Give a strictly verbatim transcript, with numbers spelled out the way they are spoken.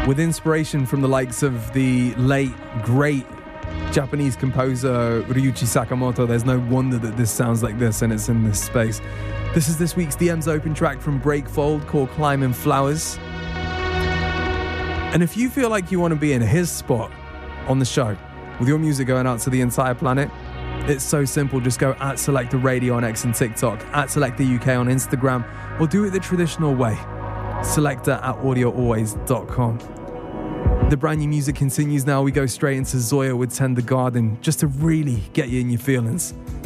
with inspiration from the likes of the late, great Japanese composer Ryuichi Sakamoto. There's no wonder that this sounds like this and it's in this space. This is this week's D M's open track from Breakfold called Climbing Flowers. And if you feel like you want to be in his spot on the show, with your music going out to the entire planet, it's so simple. Just go at Selector Radio on X and TikTok, at Selector U K on Instagram, or do it the traditional way. Selector at audio always dot com. The brand new music continues now. We go straight into Zoya with Tender Garden, just to really get you in your feelings.